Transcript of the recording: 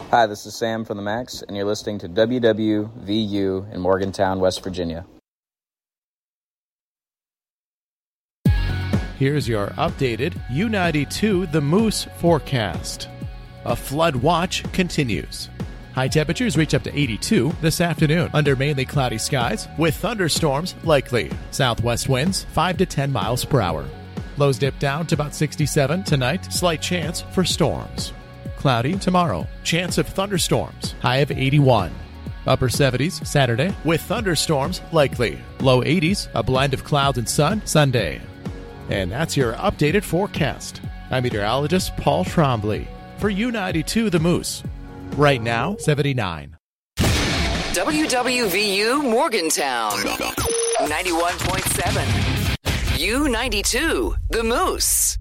Hi, this is Sam from the Max, and you're listening to WWVU in Morgantown, West Virginia. Here's your updated U92 The Moose forecast. A flood watch continues. High temperatures reach up to 82 this afternoon under mainly cloudy skies with thunderstorms likely. Southwest winds 5 to 10 miles per hour. Lows dip down to about 67 tonight. Slight chance for storms. Cloudy tomorrow. Chance of thunderstorms. High of 81. Upper 70s Saturday with thunderstorms likely. Low 80s, a blend of clouds and sun Sunday. And that's your updated forecast. I'm meteorologist Paul Trombley for U92 The Moose. Right now, 79. WWVU Morgantown, 91.7. U92 The Moose.